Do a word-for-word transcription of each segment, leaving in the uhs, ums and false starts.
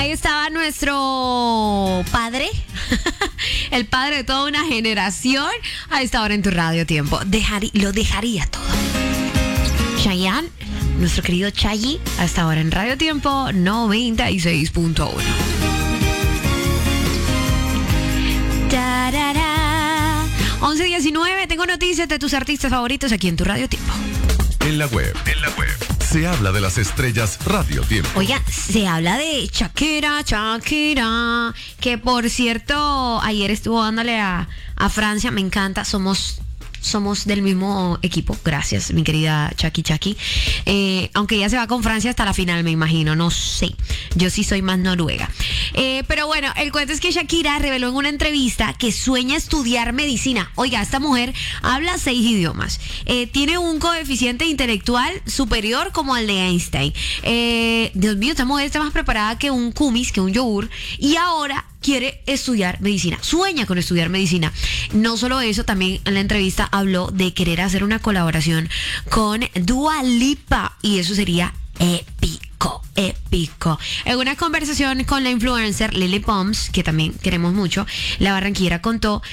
Ahí estaba nuestro padre, el padre de toda una generación, a esta hora en tu Radio Tiempo. Dejarí, lo dejaría todo. Chayanne, nuestro querido Chayi, a esta hora en Radio Tiempo noventa y seis punto uno. once diecinueve, tengo noticias de tus artistas favoritos aquí en tu Radio Tiempo. En la web, en la web, se habla de las estrellas Radio Tiempo. Oiga, se habla de Shakira, Shakira, que por cierto, ayer estuvo dándole a, a Francia, me encanta, somos... Somos del mismo equipo, gracias, mi querida Chaki Chaki. Eh, aunque ella se va con Francia hasta la final, me imagino, no sé. Yo sí soy más noruega. Eh, pero bueno, el cuento es que Shakira reveló en una entrevista que sueña estudiar medicina. Oiga, esta mujer habla seis idiomas. Eh, tiene un coeficiente intelectual superior como al de Einstein. Eh, Dios mío, esta mujer está más preparada que un kumis, que un yogur. Y ahora quiere estudiar medicina, sueña con estudiar medicina. No solo eso, también en la entrevista habló de querer hacer una colaboración con Dua Lipa y eso sería épico, épico. En una conversación con la influencer Lily Pons, que también queremos mucho, la barranquillera contó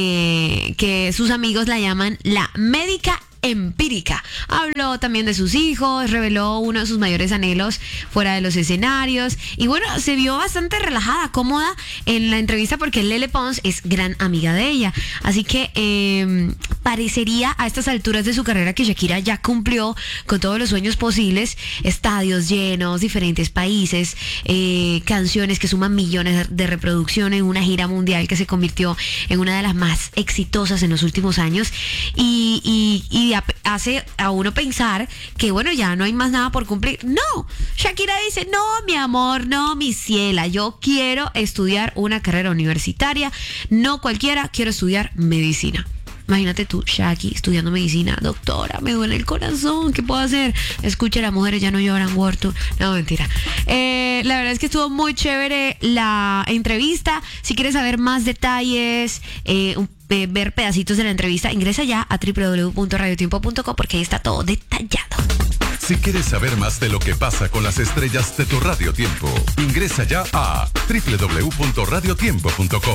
eh, que sus amigos la llaman la médica empírica. Habló también de sus hijos, reveló uno de sus mayores anhelos fuera de los escenarios y bueno, se vio bastante relajada, cómoda en la entrevista porque Lele Pons es gran amiga de ella. Así que eh, parecería a estas alturas de su carrera que Shakira ya cumplió con todos los sueños posibles, estadios llenos, diferentes países, eh, canciones que suman millones de reproducciones, una gira mundial que se convirtió en una de las más exitosas en los últimos años y, y, y hace a uno pensar que bueno, ya no hay más nada por cumplir. No, Shakira dice, no, mi amor, no, mi ciela, yo quiero estudiar una carrera universitaria, no cualquiera, quiero estudiar medicina. Imagínate tú, Shaki, estudiando medicina. Doctora, me duele el corazón, ¿qué puedo hacer? Escucha, las mujeres ya no lloran, Wortu. No, mentira. Eh, la verdad es que estuvo muy chévere la entrevista. Si quieres saber más detalles, eh, un ver pedacitos de la entrevista, ingresa ya a doble u doble u doble u punto radio tiempo punto com porque ahí está todo detallado. Si quieres saber más de lo que pasa con las estrellas de tu Radio Tiempo, ingresa ya a doble u doble u doble u punto radio tiempo punto com.